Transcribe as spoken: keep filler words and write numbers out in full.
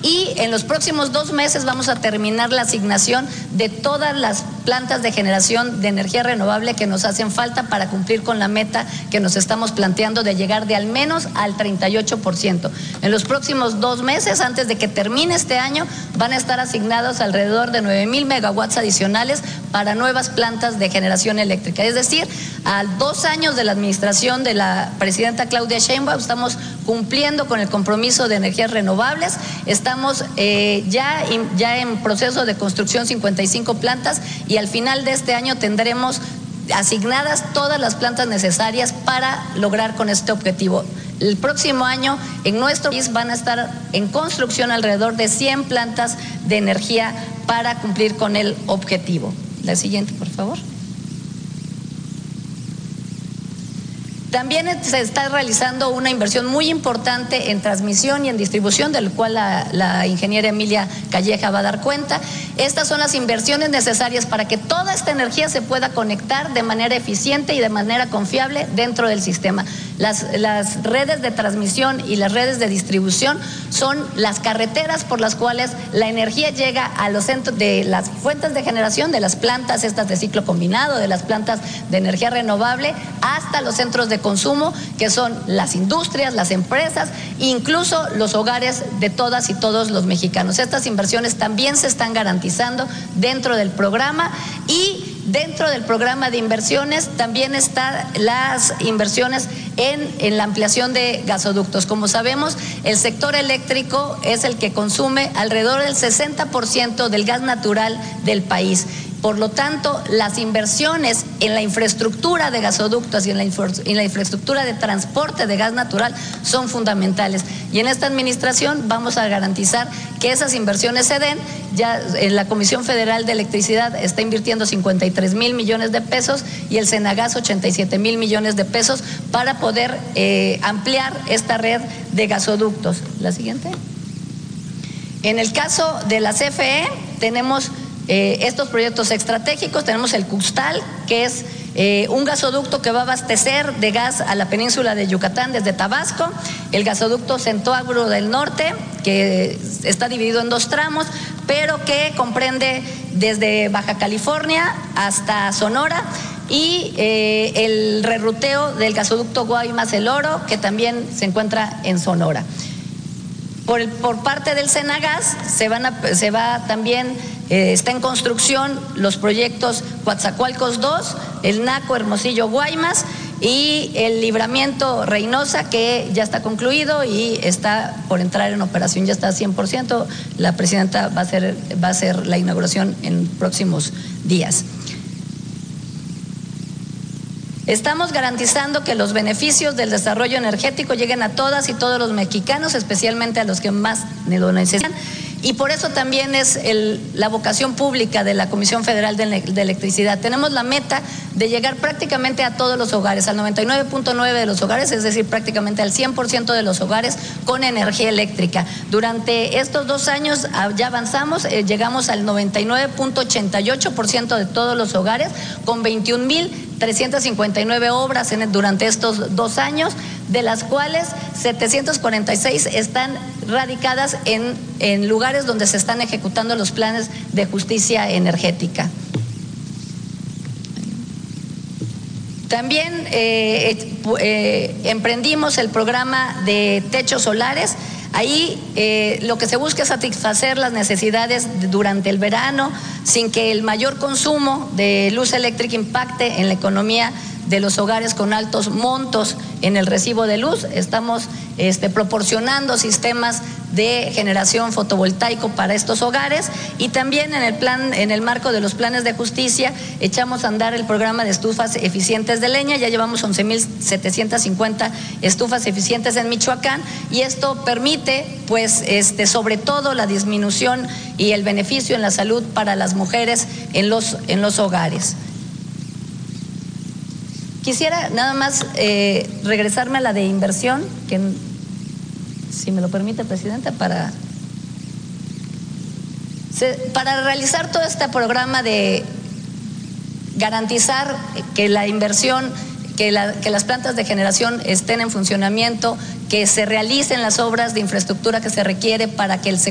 y en los próximos dos meses vamos a terminar la asignación de todas las plantas de generación de energía renovable que nos hacen falta para cumplir con la meta que nos estamos planteando de llegar de al menos al treinta y ocho por ciento. En los próximos dos meses, antes de que termine este año, van a estar asignados alrededor de nueve mil megawatts adicionales para nuevas plantas de generación eléctrica. Es decir, a dos años de la administración de la presidenta Claudia Sheinbaum, estamos cumpliendo con el compromiso de energías renovables. Estamos eh, ya, ya en proceso de construcción cincuenta y cinco plantas y al final de este año tendremos asignadas todas las plantas necesarias para lograr con este objetivo. El próximo año en nuestro país van a estar en construcción alrededor de cien plantas de energía para cumplir con el objetivo. La siguiente, por favor. También se está realizando una inversión muy importante en transmisión y en distribución, del cual la, la ingeniera Emilia Calleja va a dar cuenta. Estas son las inversiones necesarias para que toda esta energía se pueda conectar de manera eficiente y de manera confiable dentro del sistema. Las, las redes de transmisión y las redes de distribución son las carreteras por las cuales la energía llega a los centros de las fuentes de generación, de las plantas estas de ciclo combinado, de las plantas de energía renovable, hasta los centros de consumo, que son las industrias, las empresas, incluso los hogares de todas y todos los mexicanos. Estas inversiones también se están garantizando dentro del programa y dentro del programa de inversiones también están las inversiones en, en la ampliación de gasoductos. Como sabemos, el sector eléctrico es el que consume alrededor del sesenta por ciento del gas natural del país. Por lo tanto, las inversiones en la infraestructura de gasoductos y en la, infra, en la infraestructura de transporte de gas natural son fundamentales. Y en esta administración vamos a garantizar que esas inversiones se den. Ya en la Comisión Federal de Electricidad está invirtiendo cincuenta y tres mil millones de pesos y el Senagas ochenta y siete mil millones de pesos para poder eh, ampliar esta red de gasoductos. La siguiente. En el caso de la C F E tenemos Eh, estos proyectos estratégicos. Tenemos el Custal, que es eh, un gasoducto que va a abastecer de gas a la península de Yucatán desde Tabasco, el gasoducto Centroagro del Norte, que está dividido en dos tramos, pero que comprende desde Baja California hasta Sonora, y eh, el reruteo del gasoducto Guaymas-El Oro, que también se encuentra en Sonora. Por, el, por parte del Senagas se, van a, se va también, eh, está en construcción los proyectos Coatzacoalcos dos, el Naco Hermosillo Guaymas y el Libramiento Reynosa, que ya está concluido y está por entrar en operación, ya está a cien por ciento. La presidenta va a hacer, va a hacer la inauguración en próximos días. Estamos garantizando que los beneficios del desarrollo energético lleguen a todas y todos los mexicanos, especialmente a los que más lo necesitan. Y por eso también es el, la vocación pública de la Comisión Federal de, de Electricidad. Tenemos la meta de llegar prácticamente a todos los hogares, al noventa y nueve punto nueve de los hogares, es decir, prácticamente al cien por ciento de los hogares con energía eléctrica. Durante estos dos años ya avanzamos, eh, llegamos al noventa y nueve punto ochenta y ocho por ciento de todos los hogares, con veintiún mil trescientas cincuenta y nueve obras en, durante estos dos años, de las cuales setecientas cuarenta y seis están radicadas en, en lugares donde se están ejecutando los planes de justicia energética. También eh, eh, emprendimos el programa de techos solares. Ahí eh, lo que se busca es satisfacer las necesidades de, durante el verano, sin que el mayor consumo de luz eléctrica impacte en la economía de los hogares con altos montos en el recibo de luz. Estamos este, proporcionando sistemas de generación fotovoltaico para estos hogares, y también en el plan, en el marco de los planes de justicia, echamos a andar el programa de estufas eficientes de leña. Ya llevamos once mil setecientas cincuenta estufas eficientes en Michoacán, y esto permite, pues, este, sobre todo la disminución y el beneficio en la salud para las mujeres en los, en los hogares. Quisiera nada más eh, regresarme a la de inversión, que si me lo permite, Presidenta, para, se, para realizar todo este programa de garantizar que la inversión, que, la, que las plantas de generación estén en funcionamiento, que se realicen las obras de infraestructura que se requiere para que el sector